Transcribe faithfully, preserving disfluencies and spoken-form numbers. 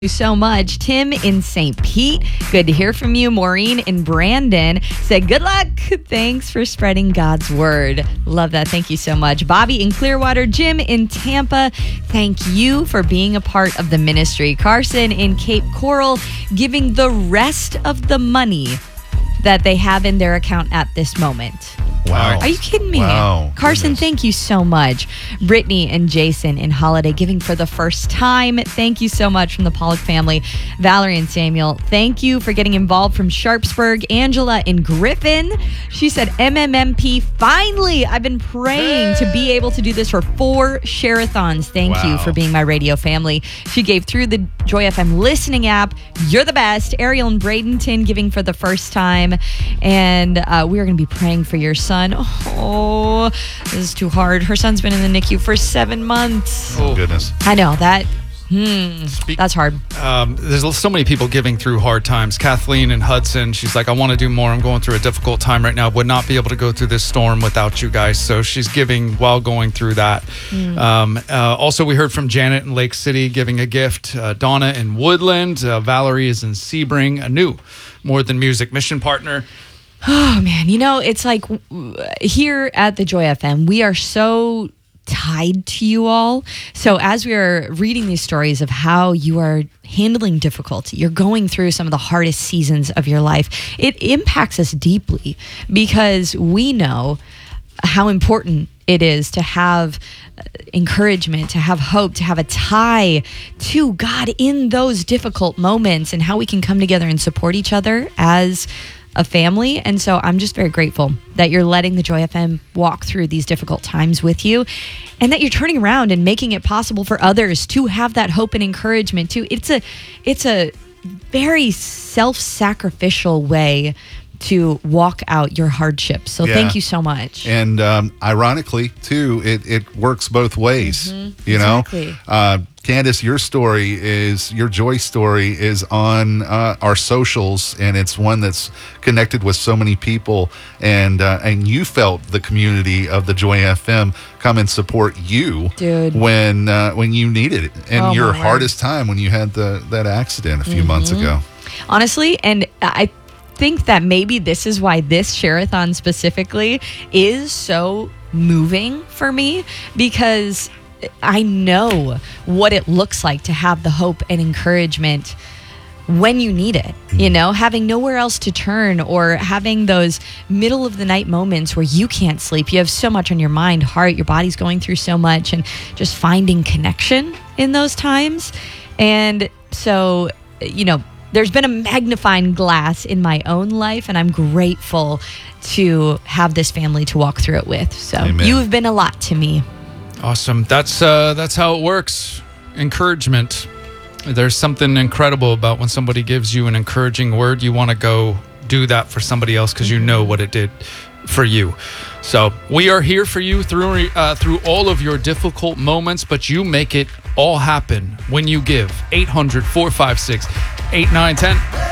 you so much. Tim in Saint Pete, good to hear from you. Maureen in Brandon said, good luck. Thanks for spreading God's word. Love that. Thank you so much. Bobby in Clearwater, Jim in Tampa, thank you for being a part of the ministry. Carson in Cape Coral, giving the rest of the money that they have in their account at this moment. Wow. Are you kidding me? Wow. Carson, Goodness. thank you so much. Brittany and Jason in Holiday, giving for the first time. Thank you so much from the Pollock family. Valerie and Samuel, thank you for getting involved from Sharpsburg. Angela in Griffin, she said, M M M P, finally, I've been praying to be able to do this for four share-a-thons. Thank Wow. you for being my radio family. She gave through the Joy F M listening app. You're the best. Ariel in Bradenton, giving for the first time. And uh, we're going to be praying for your son. Oh, this is too hard. Her son's been in the N I C U for seven months. Oh, goodness. I know that. Hmm, Speak- that's hard. Um, there's so many people giving through hard times. Kathleen in Hudson, she's like, I want to do more. I'm going through a difficult time right now. Would not be able to go through this storm without you guys. So she's giving while going through that. Mm. Um, uh, also, we heard from Janet in Lake City giving a gift. Uh, Donna in Woodland. Uh, Valerie is in Sebring. A new More Than Music mission partner. Oh, man. You know, it's like here at the Joy F M, we are so tied to you all. So as we are reading these stories of how you are handling difficulty, you're going through some of the hardest seasons of your life, it impacts us deeply because we know how important it is to have encouragement, to have hope, to have a tie to God in those difficult moments and how we can come together and support each other as a family. And so I'm just very grateful that you're letting the Joy F M walk through these difficult times with you and that you're turning around and making it possible for others to have that hope and encouragement too. It's a, it's a very self-sacrificial way to walk out your hardships. So Yeah. thank you so much. And um, ironically, too, it, it works both ways. Mm-hmm. You know, Exactly. uh, Candace, your story is your joy story is on uh, our socials, and it's one that's connected with so many people. And uh, and you felt the community of the Joy F M come and support you, Dude. when uh, when you needed it, and Oh, your my word. hardest time when you had the that accident a few months ago. Honestly, and I think that maybe this is why this share-a-thon specifically is so moving for me, because I know what it looks like to have the hope and encouragement when you need it, you know, having nowhere else to turn or having those middle of the night moments where you can't sleep. You have so much on your mind, heart, your body's going through so much, and just finding connection in those times. And so, you know, there's been a magnifying glass in my own life, and I'm grateful to have this family to walk through it with. So Amen. you have been a lot to me. Awesome. That's uh, that's how it works. Encouragement. There's something incredible about when somebody gives you an encouraging word. You want to go do that for somebody else because you know what it did for you. So we are here for you through uh, through all of your difficult moments, but you make it all happen when you give. eight hundred, four five six, eight nine one zero